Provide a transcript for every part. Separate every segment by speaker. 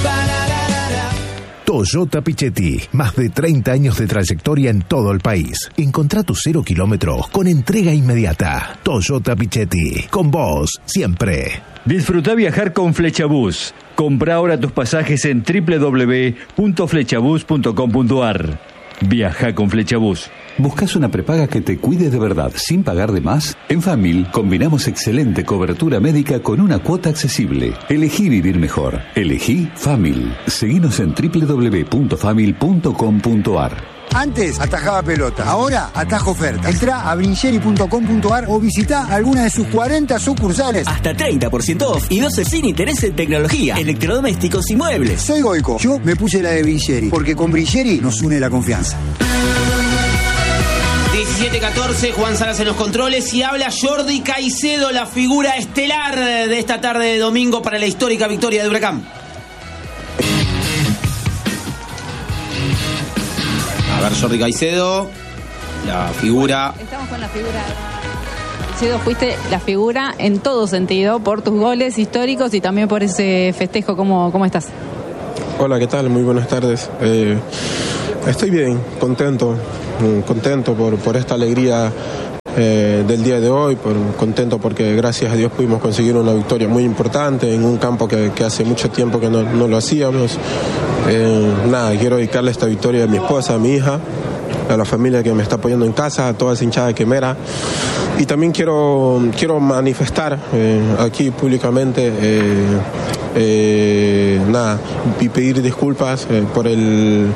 Speaker 1: Toyota Pichetti, más de 30 años de trayectoria en todo el país. Encontrá tu 0 kilómetros con entrega inmediata. Toyota Pichetti, con vos siempre.
Speaker 2: Disfruta viajar con Flechabús. Compra ahora tus pasajes en www.flechabús.com.ar. Viaja con Flechabús.
Speaker 3: ¿Buscas una prepaga que te cuide de verdad sin pagar de más? En Famil combinamos excelente cobertura médica con una cuota accesible. Elegí vivir mejor. Elegí Famil. Seguinos en www.famil.com.ar.
Speaker 4: Antes atajaba pelota, ahora atajo ofertas. Entrá a brincheri.com.ar o visitá alguna de sus 40 sucursales.
Speaker 5: Hasta 30% off y 12 sin interés en tecnología, electrodomésticos y muebles.
Speaker 4: Soy Goico, yo me puse la de Brincheri, porque con Brincheri nos une la confianza.
Speaker 6: 17-14, Juan Salas en los controles y habla Jordi Caicedo, la figura estelar de esta tarde de domingo para la histórica victoria de Huracán. A ver, Jordi Caicedo, la figura.
Speaker 7: Estamos con la figura. Caicedo, fuiste la figura en todo sentido, por tus goles históricos y también por ese festejo. ¿Cómo estás?
Speaker 8: Hola, ¿qué tal? Muy buenas tardes. Estoy bien, contento por esta alegría del día de hoy, contento porque gracias a Dios pudimos conseguir una victoria muy importante en un campo que hace mucho tiempo que no lo hacíamos. Quiero dedicarle esta victoria a mi esposa, a mi hija, a la familia que me está apoyando en casa, a toda esa hinchada de Quemera. Y también quiero manifestar aquí públicamente y pedir disculpas por el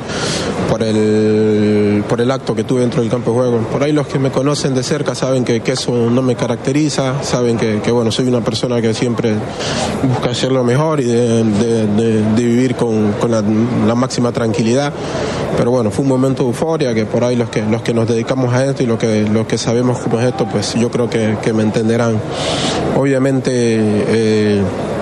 Speaker 8: acto que tuve dentro del campo de juego. Por ahí los que me conocen de cerca saben que eso no me caracteriza, saben que soy una persona que siempre busca hacer lo mejor y de vivir con la máxima tranquilidad. Pero bueno, fue un momento de euforia que por ahí los que nos dedicamos a esto y los que sabemos cómo es esto, pues yo creo que me entenderán. Obviamente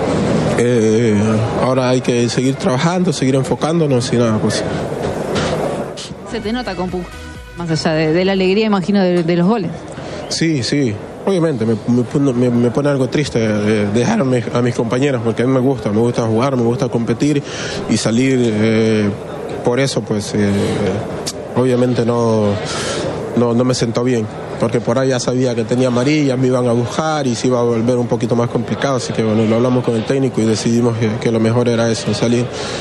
Speaker 8: ahora hay que seguir trabajando, seguir enfocándonos y nada, pues.
Speaker 7: Se te nota, compu, más allá de la alegría, imagino, de los goles.
Speaker 8: Sí, obviamente me pone algo triste dejar a mis compañeros, porque a mí me gusta jugar, me gusta competir y salir. Por eso, pues, obviamente no me sentó bien, porque por ahí ya sabía que tenía amarilla, me iban a buscar y se iba a volver un poquito más complicado, así que bueno, lo hablamos con el técnico y decidimos que lo mejor era eso, salir.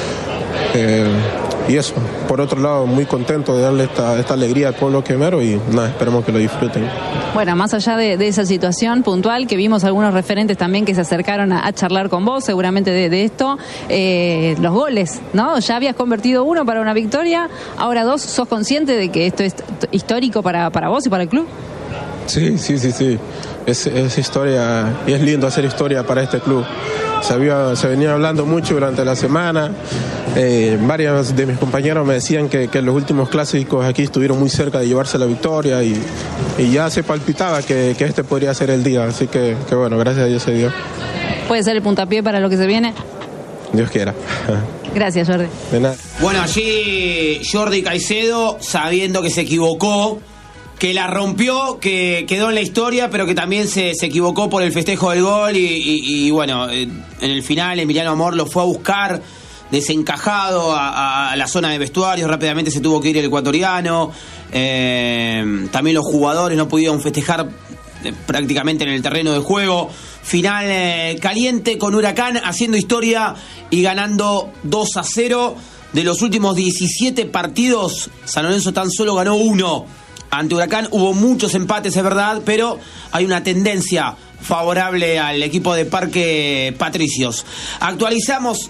Speaker 8: Y eso, por otro lado, muy contento de darle esta alegría al pueblo quemero y esperemos que lo disfruten.
Speaker 7: Bueno, más allá de esa situación puntual, que vimos algunos referentes también que se acercaron a charlar con vos, seguramente de esto, los goles, ¿no? Ya habías convertido uno para una victoria, ahora dos. ¿Sos consciente de que esto es histórico para vos y para el club?
Speaker 8: Sí. Es historia y es lindo hacer historia para este club. Se venía hablando mucho durante la semana. Varios de mis compañeros me decían que los últimos clásicos aquí estuvieron muy cerca de llevarse la victoria y ya se palpitaba que este podría ser el día. Así que bueno, gracias a Dios se dio.
Speaker 7: ¿Puede ser el puntapié para lo que se viene?
Speaker 8: Dios quiera.
Speaker 7: Gracias, Jordi.
Speaker 8: De nada.
Speaker 6: Bueno, allí Jordi Caicedo, sabiendo que se equivocó, que la rompió, que quedó en la historia, pero que también se equivocó por el festejo del gol y bueno, en el final Emiliano Amor lo fue a buscar desencajado a la zona de vestuarios, rápidamente se tuvo que ir el ecuatoriano, también los jugadores no pudieron festejar prácticamente en el terreno de juego. Final caliente con Huracán haciendo historia y ganando 2-0. De los últimos 17 partidos, San Lorenzo tan solo ganó 1 ante Huracán. Hubo muchos empates, es verdad, pero hay una tendencia favorable al equipo de Parque Patricios. Actualizamos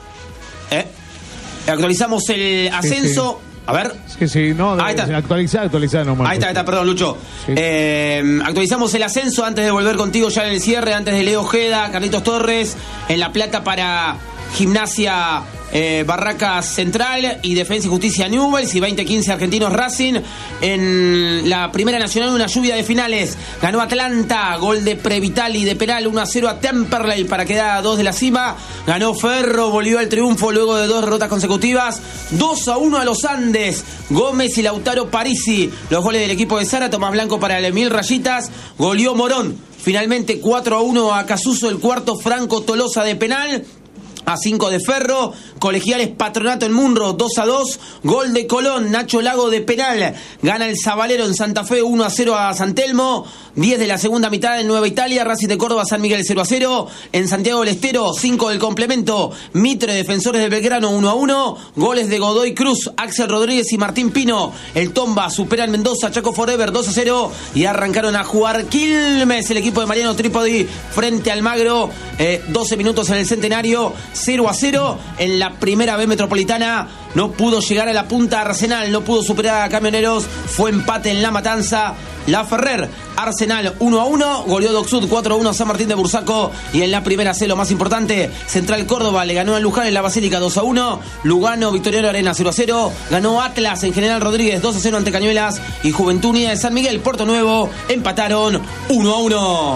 Speaker 6: el ascenso. Sí. A ver.
Speaker 9: Sí, no, actualizar nomás.
Speaker 6: Ahí está, perdón, Lucho. Sí. Actualizamos el ascenso antes de volver contigo ya en el cierre, antes de Leo Ojeda, Carlitos Torres, en La Plata para Gimnasia Barracas Central y Defensa y Justicia Newell's y 20-15 Argentinos Racing. En la Primera Nacional una lluvia de finales, ganó Atlanta, gol de Previtali de penal, 1-0 a Temperley para quedar a 2 de la cima. Ganó Ferro, volvió al triunfo luego de 2 derrotas consecutivas, 2-1 a los Andes, Gómez y Lautaro Parisi, los goles del equipo de Sara. Tomás Blanco para el 1000 rayitas, goleó Morón finalmente 4-1 a Casuso, el cuarto Franco Tolosa de penal. a 5 de Ferro. Colegiales Patronato en Munro 2-2. Gol de Colón, Nacho Lago de penal. Gana el Zabalero en Santa Fe 1-0 a San Telmo. 10 de la segunda mitad en Nueva Italia. Racing de Córdoba, San Miguel 0-0. En Santiago del Estero 5 del complemento. Mitre, Defensores de Belgrano 1-1. Goles de Godoy Cruz, Axel Rodríguez y Martín Pino. El Tomba supera en Mendoza, Chaco Forever 2-0. Y arrancaron a jugar Quilmes, el equipo de Mariano Trípodi frente al Almagro. 12 minutos en el Centenario, 0-0. En la primera B Metropolitana no pudo llegar a la punta Arsenal, no pudo superar a Camioneros. Fue empate en La Matanza. La Ferrer, Arsenal 1-1, goleó Docsud 4-1 a San Martín de Bursaco. Y en la primera C, lo más importante, Central Córdoba le ganó a Luján en la Basílica 2-1. Lugano, Victoriano Arena 0-0. Ganó Atlas en General Rodríguez 2-0 ante Cañuelas. Y Juventud Unida de San Miguel, Puerto Nuevo, empataron 1-1.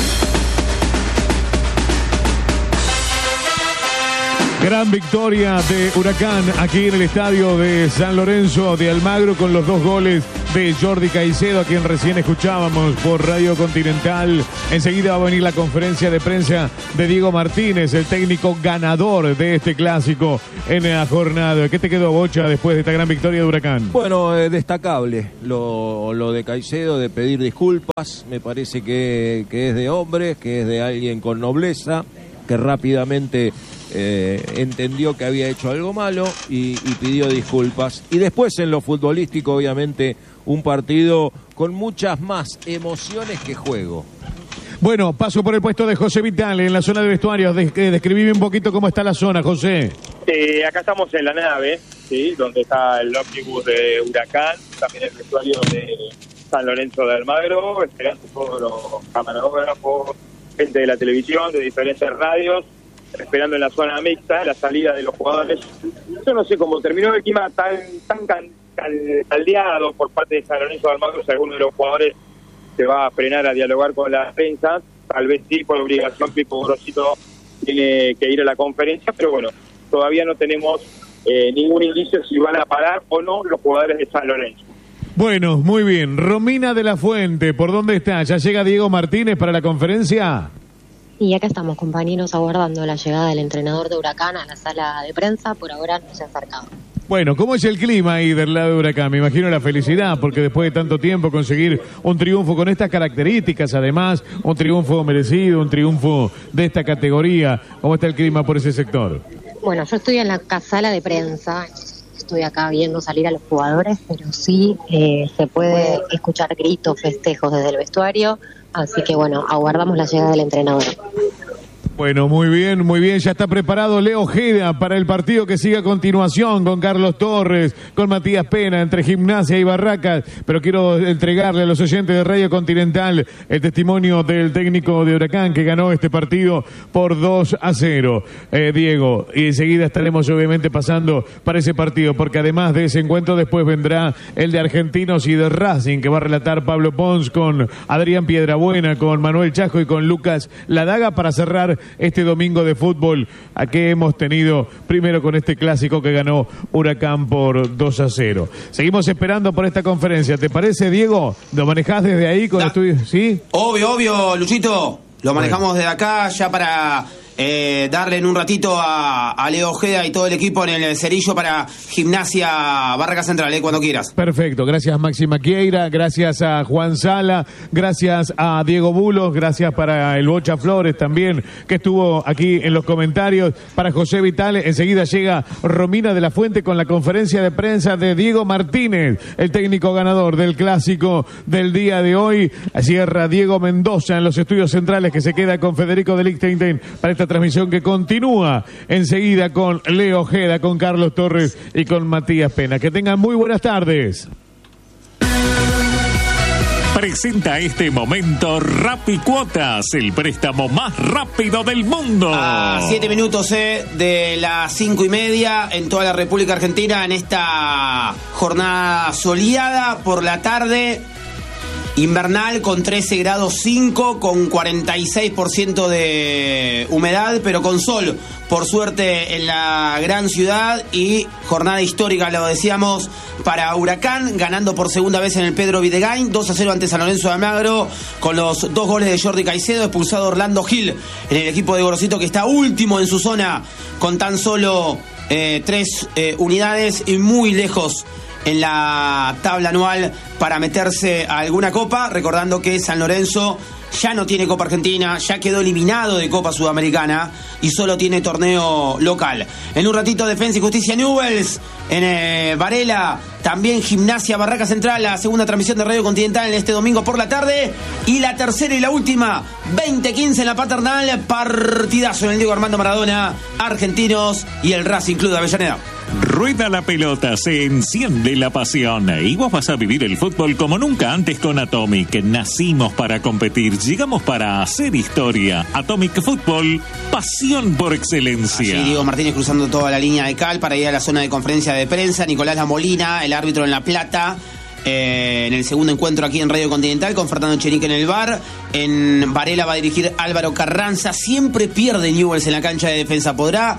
Speaker 9: Gran victoria de Huracán aquí en el estadio de San Lorenzo de Almagro con los 2 goles de Jordi Caicedo, a quien recién escuchábamos por Radio Continental. Enseguida va a venir la conferencia de prensa de Diego Martínez, el técnico ganador de este clásico en la jornada. ¿Qué te quedó, Bocha, después de esta gran victoria de Huracán?
Speaker 10: Bueno, destacable lo de Caicedo, de pedir disculpas. Me parece que es de hombre, que es de alguien con nobleza, que rápidamente entendió que había hecho algo malo y pidió disculpas. Y después en lo futbolístico, obviamente, un partido con muchas más emociones que juego.
Speaker 9: Bueno, paso por el puesto de José Vitale en la zona de vestuarios. Describime un poquito cómo está la zona, José.
Speaker 11: Acá estamos en la nave, ¿sí? Donde está el ómnibus de Huracán, también el vestuario de San Lorenzo de Almagro, esperando todos los camarógrafos, gente de la televisión, de diferentes radios, esperando en la zona mixta la salida de los jugadores. Yo no sé cómo terminó el clima tan caldeado por parte de San Lorenzo de Almagro, si alguno de los jugadores se va a frenar a dialogar con la prensa. Tal vez sí, por obligación Pipo Grosito tiene que ir a la conferencia, pero bueno, todavía no tenemos ningún indicio si van a parar o no los jugadores de San Lorenzo.
Speaker 9: Bueno, muy bien. Romina de la Fuente, ¿por dónde está? ¿Ya llega Diego Martínez para la conferencia?
Speaker 12: Y acá estamos, compañeros, aguardando la llegada del entrenador de Huracán a la sala de prensa. Por ahora no se ha acercado.
Speaker 9: Bueno, ¿cómo es el clima ahí del lado de Huracán? Me imagino la felicidad, porque después de tanto tiempo conseguir un triunfo con estas características, además, un triunfo merecido, un triunfo de esta categoría. ¿Cómo está el clima por ese sector?
Speaker 12: Bueno, yo estoy en la sala de prensa, estoy acá viendo salir a los jugadores, pero sí se puede escuchar gritos, festejos desde el vestuario, así que bueno, aguardamos la llegada del entrenador.
Speaker 9: Bueno, muy bien, ya está preparado Leo Ojeda para el partido que sigue a continuación con Carlos Torres, con Matías Pena, entre Gimnasia y Barracas, pero quiero entregarle a los oyentes de Radio Continental el testimonio del técnico de Huracán que ganó este partido por 2-0, Diego, y enseguida estaremos obviamente pasando para ese partido, porque además de ese encuentro después vendrá el de Argentinos y de Racing, que va a relatar Pablo Pons con Adrián Piedrabuena, con Manuel Chajo y con Lucas Ladaga para cerrar este domingo de fútbol a que hemos tenido primero con este clásico que ganó Huracán por 2-0. Seguimos esperando por esta conferencia. ¿Te parece, Diego? ¿Lo manejás desde ahí con estudios? ¿Sí?
Speaker 6: Obvio, Luchito. Lo manejamos desde acá ya para darle en un ratito a Leo Ojeda y todo el equipo en el cerillo para Gimnasia Barracas Central, cuando quieras.
Speaker 9: Perfecto, gracias Maxi Maquieira, gracias a Juan Sala, gracias a Diego Bulos, gracias para el Bocha Flores también, que estuvo aquí en los comentarios, para José Vitale. Enseguida llega Romina de la Fuente con la conferencia de prensa de Diego Martínez, el técnico ganador del clásico del día de hoy. Cierra Diego Mendoza en los estudios centrales, que se queda con Federico de Lichtenstein para esta transmisión que continúa enseguida con Leo Ojeda, con Carlos Torres y con Matías Pena. Que tengan muy buenas tardes.
Speaker 13: Presenta este momento Rapicuotas, el préstamo más rápido del mundo.
Speaker 6: A 7 minutos de las 5:30 en toda la República Argentina, en esta jornada soleada por la tarde. invernal con 13 grados 5, con 46% de humedad, pero con sol, por suerte, en la gran ciudad, y jornada histórica, lo decíamos, para Huracán, ganando por segunda vez en el Pedro Videgain, 2-0 ante San Lorenzo de Almagro, con los 2 goles de Jordi Caicedo, expulsado Orlando Gil en el equipo de Gorosito, que está último en su zona, con tan solo 3 unidades y muy lejos en la tabla anual para meterse a alguna copa, recordando que San Lorenzo ya no tiene Copa Argentina, ya quedó eliminado de Copa Sudamericana y solo tiene torneo local. En un ratito, Defensa y Justicia Newell's en Varela, también Gimnasia Barraca Central, la segunda transmisión de Radio Continental en este domingo por la tarde, y la tercera y la última, 20:15 en la Paternal, partidazo en el Diego Armando Maradona, Argentinos y el Racing Club de Avellaneda.
Speaker 13: Rueda la pelota, se enciende la pasión y vos vas a vivir el fútbol como nunca antes con Atomic. Nacimos para competir, llegamos para hacer historia. Atomic Fútbol, pasión por excelencia.
Speaker 6: Allí Diego Martínez cruzando toda la línea de cal para ir a la zona de conferencia de prensa. Nicolás La Molina, el árbitro en La Plata, en el segundo encuentro aquí en Radio Continental, con Fernando Chenique en el VAR. En Varela va a dirigir Álvaro Carranza. Siempre pierde Newell's en la cancha de Defensa. ¿Podrá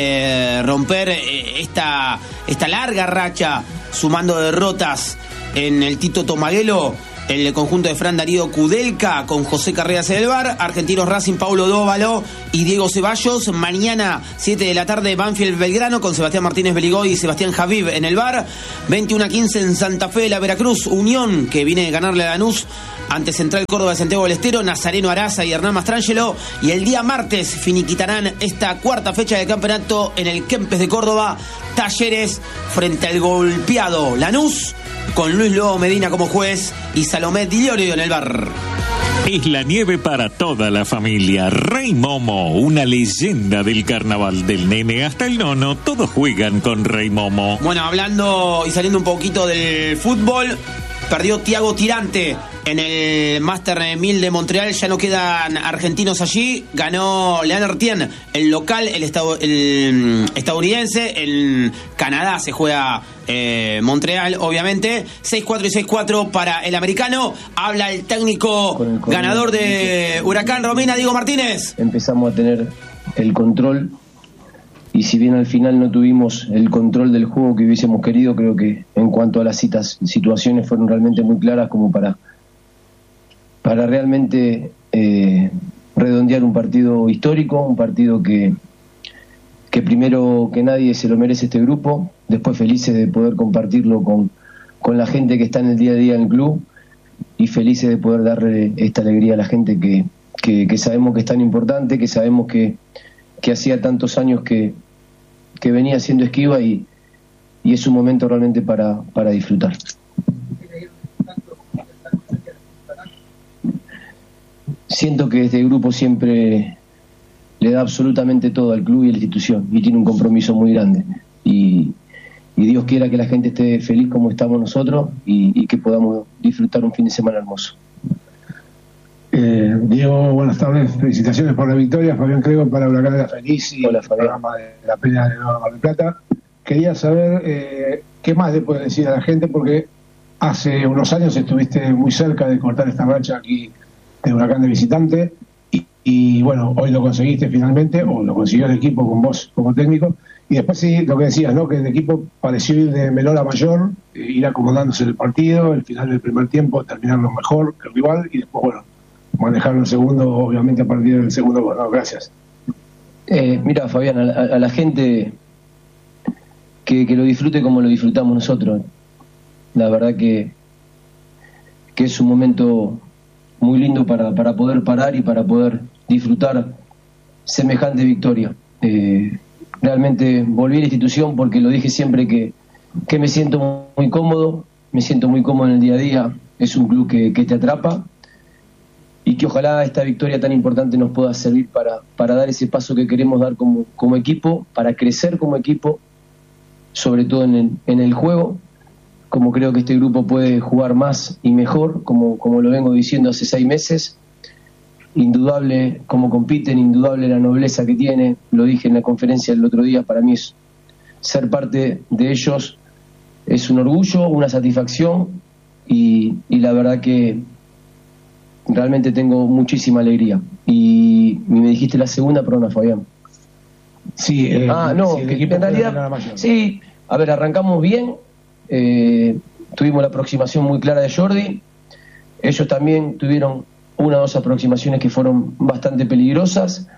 Speaker 6: romper esta larga racha sumando derrotas en el Tito Tomaguelo? El conjunto de Fran Darío Kudelka con José Carreras en el VAR. Argentinos Racing, Paulo Dóvalo y Diego Ceballos. Mañana 7 de la tarde, Banfield Belgrano con Sebastián Martínez Beligoy y Sebastián Javib en el VAR. 21:15 en Santa Fe de la Veracruz, Unión, que viene de ganarle a Lanús ante Central Córdoba de Santiago del Estero, Nazareno Araza y Hernán Mastrangelo. Y el día martes finiquitarán esta cuarta fecha del campeonato en el Kempes de Córdoba, Talleres frente al golpeado Lanús, con Luis Lobo Medina como juez y Salomé Di Llorio en el VAR.
Speaker 13: Es la nieve para toda la familia. Rey Momo, una leyenda del carnaval. Del nene hasta el nono, todos juegan con Rey Momo.
Speaker 6: Bueno, hablando y saliendo un poquito del fútbol, perdió Thiago Tirante en el Master 1000 de Montreal. Ya no quedan argentinos allí. Ganó Leonard Etienne, el local, el estadounidense. En Canadá se juega Montreal, obviamente. 6-4 y 6-4 para el americano. Habla el técnico ganador de Huracán, Romina, Diego Martínez.
Speaker 14: Empezamos a tener el control, y si bien al final no tuvimos el control del juego que hubiésemos querido, creo que en cuanto a las situaciones fueron realmente muy claras como para realmente redondear un partido histórico, un partido que primero que nadie se lo merece este grupo, después felices de poder compartirlo con la gente que está en el día a día en el club, y felices de poder darle esta alegría a la gente que sabemos que es tan importante, que sabemos que hacía tantos años que venía siendo esquiva, y es un momento realmente para disfrutar. Siento que este grupo siempre le da absolutamente todo al club y a la institución, y tiene un compromiso muy grande, y Dios quiera que la gente esté feliz como estamos nosotros, y que podamos disfrutar un fin de semana hermoso.
Speaker 15: Diego, buenas tardes, felicitaciones por la victoria. Fabián Crego para Huracán de la Feliz y el programa de la Peña de Nueva Mar del Plata. Quería saber qué más le puedes decir a la gente, porque hace unos años estuviste muy cerca de cortar esta racha aquí de Huracán de visitante, y bueno, hoy lo conseguiste finalmente, o lo consiguió el equipo con vos como técnico, y después sí, lo que decías, ¿no? Que el equipo pareció ir de menor a mayor, ir acomodándose el partido, el final del primer tiempo terminarlo mejor que el rival, y después, bueno, manejarlo el segundo, obviamente a partir del segundo gol. No, gracias.
Speaker 14: Mira, Fabián, a la gente que lo disfrute como lo disfrutamos nosotros. La verdad que es un momento muy lindo para poder parar y para poder disfrutar semejante victoria. Realmente volví a la institución porque lo dije siempre que me siento muy cómodo, en el día a día. Es un club que te atrapa, y que ojalá esta victoria tan importante nos pueda servir para dar ese paso que queremos dar como equipo, para crecer como equipo, sobre todo en el juego, como creo que este grupo puede jugar más y mejor, como lo vengo diciendo hace 6 meses. Indudable cómo compiten, indudable la nobleza que tiene, lo dije en la conferencia el otro día, para mí es ser parte de ellos, es un orgullo, una satisfacción, y la verdad que realmente tengo muchísima alegría. Y me dijiste la segunda, perdona, Fabián.
Speaker 15: Sí,
Speaker 14: no, que en realidad, sí, a ver, arrancamos bien, tuvimos la aproximación muy clara de Jordi, ellos también tuvieron una o dos aproximaciones que fueron bastante peligrosas.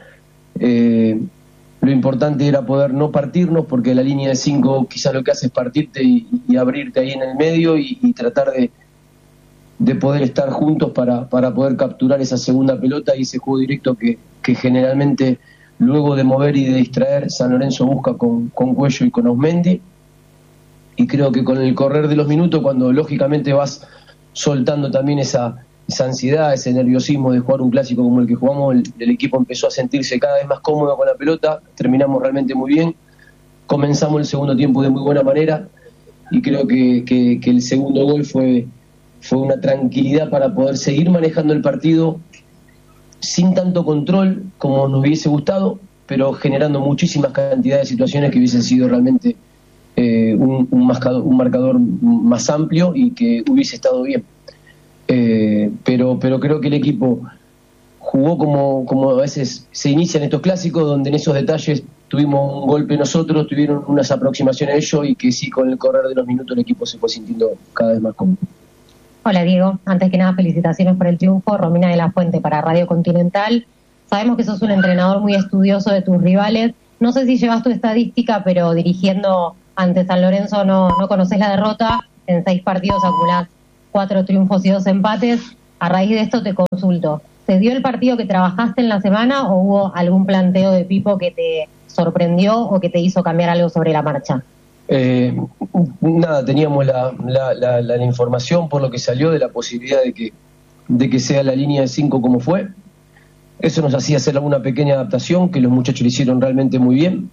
Speaker 14: Lo importante era poder no partirnos, porque la línea de 5 quizás lo que hace es partirte y abrirte ahí en el medio y tratar de poder estar juntos para poder capturar esa segunda pelota y ese juego directo que generalmente luego de mover y de distraer San Lorenzo busca con Cuello y con Osmendi. Y creo que con el correr de los minutos, cuando lógicamente vas soltando también esa ansiedad, ese nerviosismo de jugar un clásico como el que jugamos, el equipo empezó a sentirse cada vez más cómodo con la pelota, terminamos realmente muy bien, comenzamos el segundo tiempo de muy buena manera y creo que el segundo gol fue una tranquilidad para poder seguir manejando el partido sin tanto control como nos hubiese gustado, pero generando muchísimas cantidades de situaciones que hubiesen sido realmente un marcador más amplio y que hubiese estado bien. Pero creo que el equipo jugó como a veces se inician estos clásicos, donde en esos detalles tuvimos un golpe nosotros, tuvieron unas aproximaciones ellos, y que sí, con el correr de los minutos el equipo se fue sintiendo cada vez más cómodo.
Speaker 12: Hola Diego, antes que nada felicitaciones por el triunfo. Romina de la Fuente para Radio Continental. Sabemos que sos un entrenador muy estudioso de tus rivales. No sé si llevas tu estadística, pero dirigiendo ante San Lorenzo no conoces la derrota. En 6 partidos acumulás 4 triunfos y 2 empates. A raíz de esto te consulto, ¿se dio el partido que trabajaste en la semana o hubo algún planteo de Pipo que te sorprendió o que te hizo cambiar algo sobre la marcha?
Speaker 14: Nada, teníamos la información por lo que salió de la posibilidad de que sea la línea de 5 como fue. Eso nos hacía hacer alguna pequeña adaptación que los muchachos lo hicieron realmente muy bien.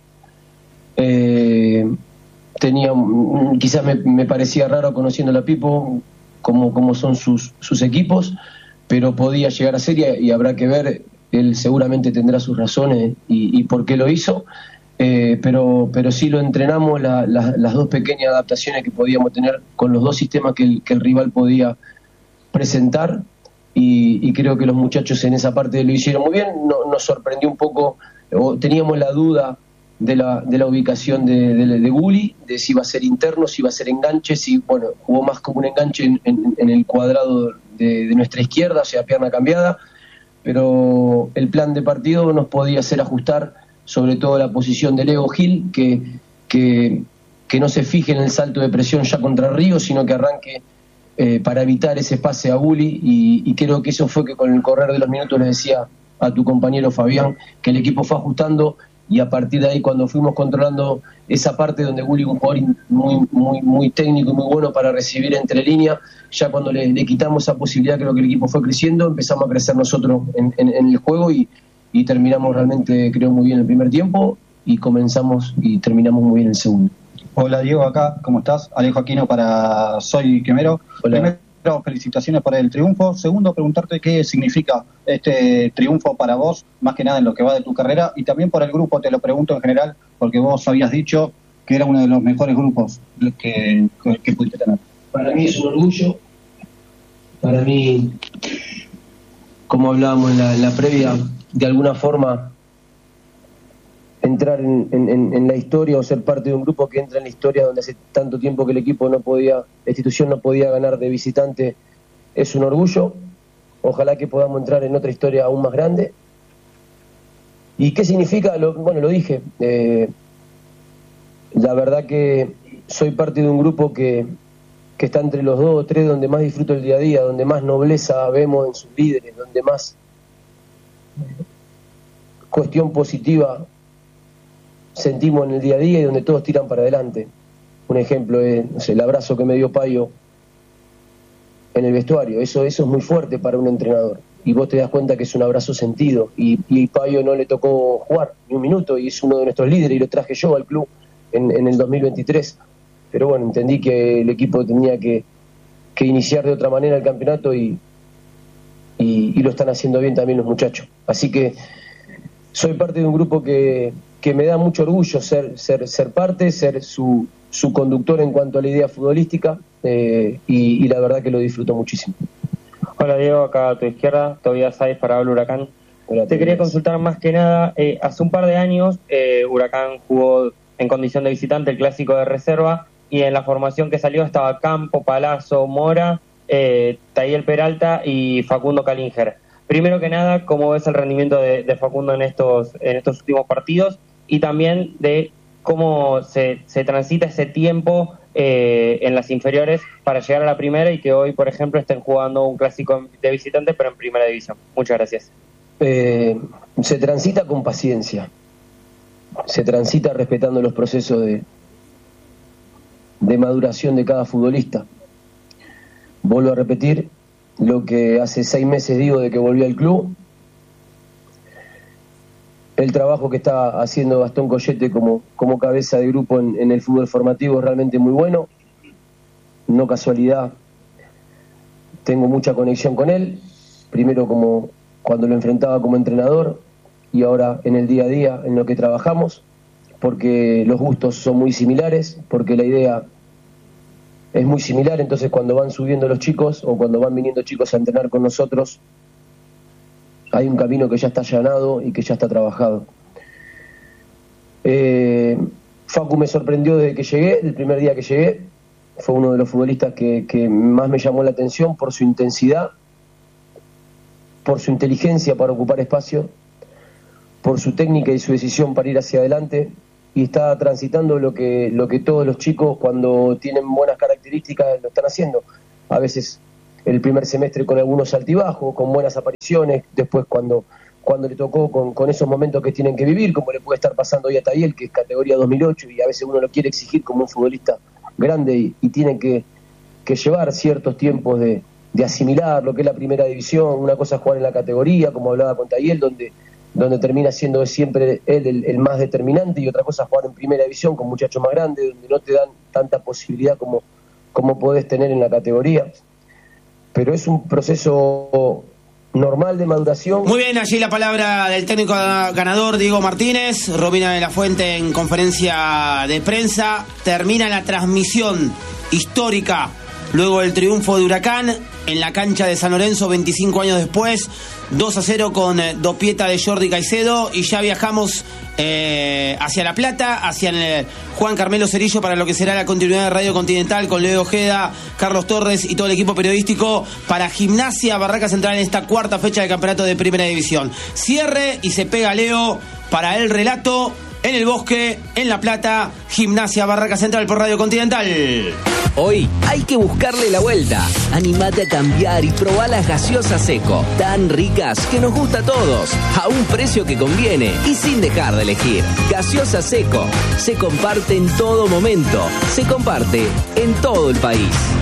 Speaker 14: Quizás me parecía raro conociendo a Pipo como son sus equipos, pero podía llegar a ser y habrá que ver. Él seguramente tendrá sus razones y por qué lo hizo. Pero sí lo entrenamos, las 2 pequeñas adaptaciones que podíamos tener con los 2 sistemas que el rival podía presentar, y creo que los muchachos en esa parte lo hicieron muy bien. Nos sorprendió un poco, teníamos la duda de la ubicación de Gulli, de si iba a ser interno, si iba a ser enganche, si jugó más como un enganche en el cuadrado de nuestra izquierda, o sea, pierna cambiada, pero el plan de partido nos podía hacer ajustar sobre todo la posición de Leo Gil, que no se fije en el salto de presión ya contra Río, sino que arranque para evitar ese pase a Gulli, y creo que eso fue que con el correr de los minutos le decía a tu compañero Fabián, que el equipo fue ajustando, y a partir de ahí, cuando fuimos controlando esa parte donde Gulli es un jugador muy técnico y muy bueno para recibir entre líneas, ya cuando le quitamos esa posibilidad, creo que el equipo fue creciendo, empezamos a crecer nosotros en el juego, y terminamos realmente, creo, muy bien el primer tiempo, y comenzamos y terminamos muy bien el segundo.
Speaker 16: Hola Diego, acá, ¿cómo estás? Alejo Aquino para Soy Quemero.
Speaker 14: Hola.
Speaker 16: Primero, felicitaciones por el triunfo. Segundo, preguntarte qué significa este triunfo para vos, más que nada en lo que va de tu carrera, y también por el grupo, te lo pregunto en general, porque vos habías dicho que era uno de los mejores grupos que pudiste tener.
Speaker 14: Para mí es un orgullo, para mí, como hablábamos en la previa, de alguna forma entrar en la historia o ser parte de un grupo que entra en la historia, donde hace tanto tiempo que el equipo la institución no podía ganar de visitante, es un orgullo. Ojalá que podamos entrar en otra historia aún más grande. ¿Y qué significa? Lo dije, la verdad que soy parte de un grupo que está entre los 2 o 3 donde más disfruto el día a día, donde más nobleza vemos en sus líderes, donde más cuestión positiva sentimos en el día a día, y donde todos tiran para adelante. Un ejemplo es el abrazo que me dio Payo en el vestuario. Eso es muy fuerte para un entrenador, y vos te das cuenta que es un abrazo sentido, y Payo no le tocó jugar ni un minuto, y es uno de nuestros líderes, y lo traje yo al club en el 2023, pero bueno, entendí que el equipo tenía que iniciar de otra manera el campeonato, y lo están haciendo bien también los muchachos. Así que soy parte de un grupo que me da mucho orgullo ser parte, ser su conductor en cuanto a la idea futbolística, y la verdad que lo disfruto muchísimo.
Speaker 17: Hola Diego, acá a tu izquierda, Tobias Sáez para el Huracán. Te quería consultar más que nada, hace un par de años Huracán jugó en condición de visitante el clásico de reserva y en la formación que salió estaba Campo, Palazzo, Mora, Tayel Peralta y Facundo Calinger. Primero que nada, ¿cómo ves el rendimiento de Facundo en estos últimos partidos? Y también de cómo se transita ese tiempo en las inferiores para llegar a la primera y que hoy, por ejemplo, estén jugando un clásico de visitante pero en primera división. Muchas gracias.
Speaker 14: Se transita con paciencia, se transita respetando los procesos de maduración de cada futbolista. Vuelvo a repetir lo que hace 6 meses digo de que volví al club. El trabajo que está haciendo Gastón Collete como cabeza de grupo en el fútbol formativo es realmente muy bueno. No casualidad, tengo mucha conexión con él. Primero como cuando lo enfrentaba como entrenador y ahora en el día a día en lo que trabajamos, porque los gustos son muy similares, porque la idea es muy similar. Entonces cuando van subiendo los chicos o cuando van viniendo chicos a entrenar con nosotros, hay un camino que ya está allanado y que ya está trabajado. Facu me sorprendió desde que llegué, el primer día que llegué. Fue uno de los futbolistas que más me llamó la atención por su intensidad, por su inteligencia para ocupar espacio, por su técnica y su decisión para ir hacia adelante. Y está transitando lo que todos los chicos cuando tienen buenas características lo están haciendo. A veces el primer semestre con algunos altibajos, con buenas apariciones, después cuando le tocó con esos momentos que tienen que vivir, como le puede estar pasando hoy a Tayel, que es categoría 2008, y a veces uno lo quiere exigir como un futbolista grande y tiene que llevar ciertos tiempos de asimilar lo que es la primera división. Una cosa es jugar en la categoría, como hablaba con Tayel, donde termina siendo siempre él el más determinante, y otra cosa es jugar en primera división con muchachos más grandes, donde no te dan tanta posibilidad como podés tener en la categoría. Pero es un proceso normal de maduración.
Speaker 6: Muy bien, allí la palabra del técnico ganador Diego Martínez. Romina de la Fuente en conferencia de prensa. Termina la transmisión histórica luego del triunfo de Huracán en la cancha de San Lorenzo 25 años después, 2-0 con dopieta de Jordi Caicedo, y ya viajamos hacia La Plata, hacia el Juan Carmelo Cerillo para lo que será la continuidad de Radio Continental con Leo Ojeda, Carlos Torres y todo el equipo periodístico para Gimnasia Barraca Central en esta cuarta fecha del campeonato de Primera División. Cierre y se pega Leo para el relato en el Bosque, en La Plata, Gimnasia Barraca Central por Radio Continental.
Speaker 18: Hoy hay que buscarle la vuelta. Animate a cambiar y probá las gaseosas Seco, tan ricas que nos gusta a todos, a un precio que conviene y sin dejar de elegir. Gaseosa Seco, se comparte en todo momento, se comparte en todo el país.